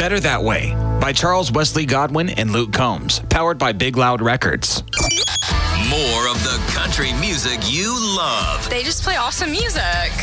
Better That Way by Charles Wesley Godwin and Luke Combs, powered by Big Loud Records. More of the country music you love. They just play awesome music.